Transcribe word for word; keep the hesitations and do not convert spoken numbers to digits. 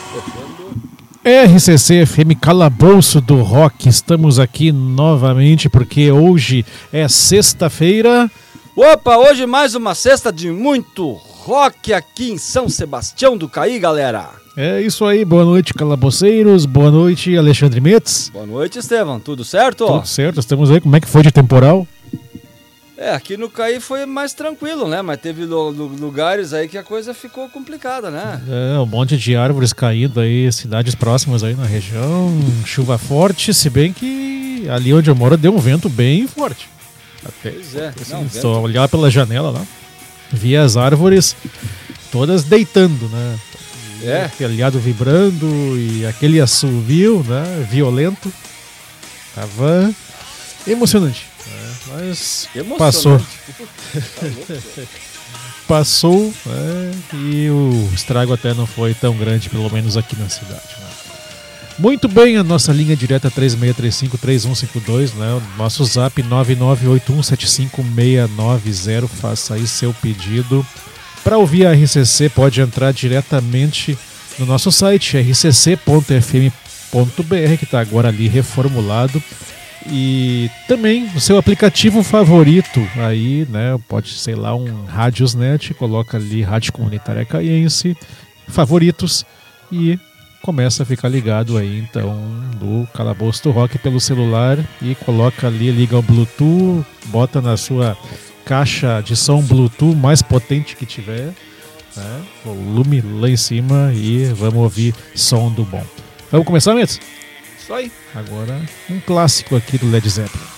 R C C F M Calabouço do Rock, estamos aqui novamente porque hoje é sexta-feira. Opa, hoje mais uma sexta de muito rock aqui em São Sebastião do Caí, galera. É isso aí, boa noite calaboceiros, boa noite Alexandre Metz. Boa noite, Estevão, tudo certo? Tudo certo, estamos aí, como é que foi de temporal? É, aqui no Caí foi mais tranquilo, né? Mas teve lu- lu- lugares aí que a coisa ficou complicada, né? É, um monte de árvores caindo aí, cidades próximas aí na região, chuva forte, se bem que ali onde eu moro deu um vento bem forte. Até, Pois é, assim, não, só vento- olhar pela janela lá, via as árvores todas deitando, né? É. Aquele telhado vibrando e aquele assovio, né, violento. Tava emocionante, né? Mas Emocionante. passou, Tá louco? passou, né? E o estrago até não foi tão grande, pelo menos aqui na cidade, né? Muito bem, a nossa linha direta três seis três cinco, três um cinco dois, né? O nosso zap nove nove oito um sete cinco seis nove zero, faça aí seu pedido. Para ouvir a R C C, pode entrar diretamente no nosso site r c c ponto f m ponto b r, que está agora ali reformulado. E também o seu aplicativo favorito aí, né? Pode, sei lá, um Radiosnet, coloca ali Rádio Comunitária Caiense, favoritos, e começa a ficar ligado aí, então, no Calabouço do Rock pelo celular e coloca ali, liga o Bluetooth, bota na sua caixa de som Bluetooth mais potente que tiver, né? Volume lá em cima e vamos ouvir som do bom. Vamos começar, Metz? Isso aí. Agora um clássico aqui do Led Zeppelin.